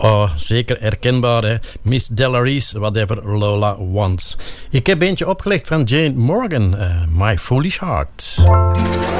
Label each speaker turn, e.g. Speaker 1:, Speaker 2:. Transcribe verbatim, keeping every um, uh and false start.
Speaker 1: Oh, zeker herkenbaar, hè. Miss Dellary's Whatever Lola Wants. Ik heb eentje opgelegd van Jane Morgan, uh, My Foolish Heart.